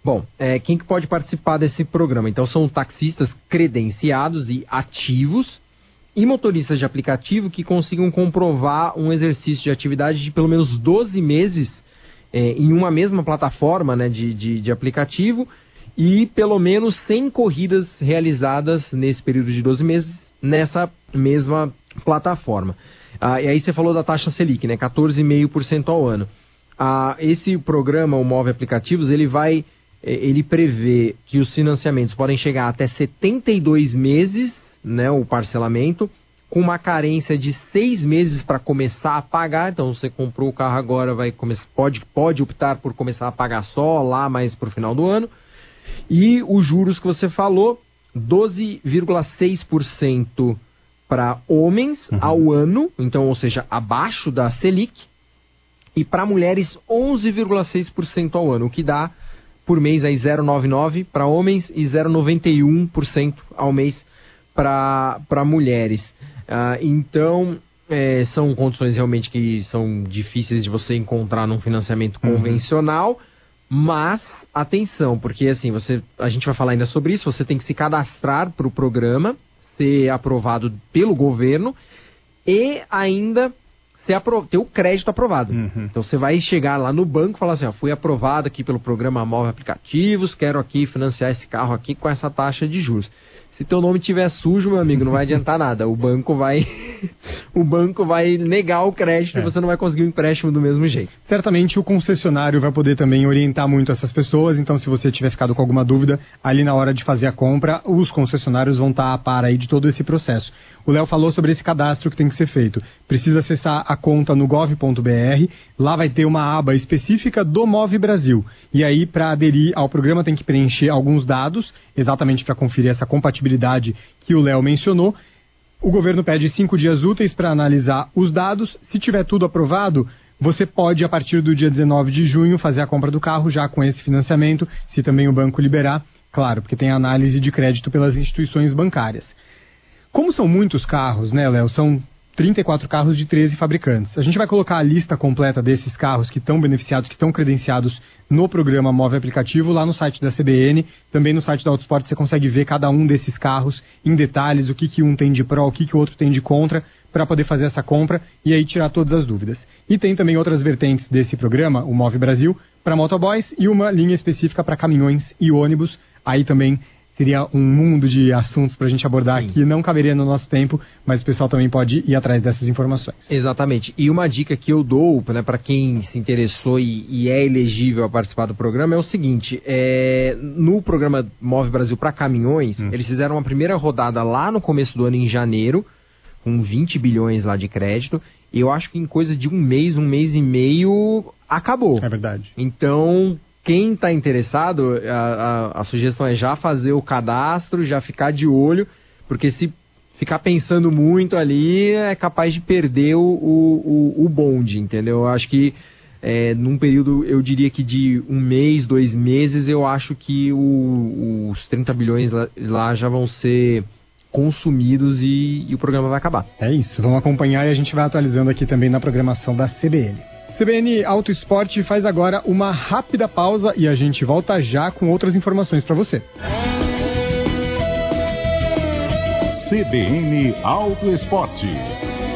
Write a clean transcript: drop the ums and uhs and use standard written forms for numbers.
Bom, quem que pode participar desse programa? Então são taxistas credenciados e ativos e motoristas de aplicativo que consigam comprovar um exercício de atividade de pelo menos 12 meses em uma mesma plataforma, né, de aplicativo e pelo menos 100 corridas realizadas nesse período de 12 meses nessa mesma plataforma. E aí você falou da taxa Selic, né, 14,5% ao ano. Esse programa, o Move Aplicativos, ele prevê que os financiamentos podem chegar até 72 meses, né, o parcelamento, com uma carência de 6 meses para começar a pagar. Então, você comprou o carro agora, pode optar por começar a pagar só lá mais para o final do ano. E os juros que você falou, 12,6% para homens ao ano, então, ou seja, abaixo da Selic, e para mulheres 11,6% ao ano, o que dá por mês aí 0,99% para homens e 0,91% ao mês para mulheres. Então, são condições realmente que são difíceis de você encontrar num financiamento convencional, mas atenção, porque assim, a gente vai falar ainda sobre isso, você tem que se cadastrar para o programa, ser aprovado pelo governo e ainda ter o crédito aprovado. Então você vai chegar lá no banco e falar assim, fui aprovado aqui pelo programa Move Aplicativos, quero aqui financiar esse carro aqui com essa taxa de juros. Se teu nome estiver sujo, meu amigo, não vai adiantar nada. O banco vai negar o crédito e você não vai conseguir o empréstimo do mesmo jeito. Certamente o concessionário vai poder também orientar muito essas pessoas, então se você tiver ficado com alguma dúvida, ali na hora de fazer a compra, os concessionários vão estar a par aí de todo esse processo. O Léo falou sobre esse cadastro que tem que ser feito. Precisa acessar a conta no gov.br, lá vai ter uma aba específica do Move Brasil. E aí, para aderir ao programa, tem que preencher alguns dados, exatamente para conferir essa compatibilidade que o Léo mencionou. O governo pede 5 dias úteis para analisar os dados. Se tiver tudo aprovado, você pode, a partir do dia 19 de junho, fazer a compra do carro já com esse financiamento, se também o banco liberar. Claro, porque tem análise de crédito pelas instituições bancárias. Como são muitos carros, né, Léo? São 34 carros de 13 fabricantes. A gente vai colocar a lista completa desses carros que estão beneficiados, que estão credenciados no programa Move Aplicativo, lá no site da CBN. Também no site da Autosport você consegue ver cada um desses carros em detalhes, o que um tem de pró, o que o outro tem de contra, para poder fazer essa compra e aí tirar todas as dúvidas. E tem também outras vertentes desse programa, o Move Brasil, para motoboys e uma linha específica para caminhões e ônibus. Aí também seria um mundo de assuntos para a gente abordar aqui, não caberia no nosso tempo, mas o pessoal também pode ir atrás dessas informações. Exatamente. E uma dica que eu dou, né, para quem se interessou e é elegível a participar do programa é o seguinte, no programa Move Brasil para caminhões, eles fizeram uma primeira rodada lá no começo do ano, em janeiro, com 20 bilhões lá de crédito, e eu acho que em coisa de um mês e meio, acabou. É verdade. Então, quem está interessado, a sugestão é já fazer o cadastro, já ficar de olho, porque se ficar pensando muito ali, é capaz de perder o bonde, entendeu? Eu acho que num período, eu diria que de um mês, 2 meses, eu acho que os 30 bilhões lá já vão ser consumidos e o programa vai acabar. É isso, vamos acompanhar e a gente vai atualizando aqui também na programação da CBN. CBN Auto Esporte faz agora uma rápida pausa e a gente volta já com outras informações para você. CBN Auto Esporte.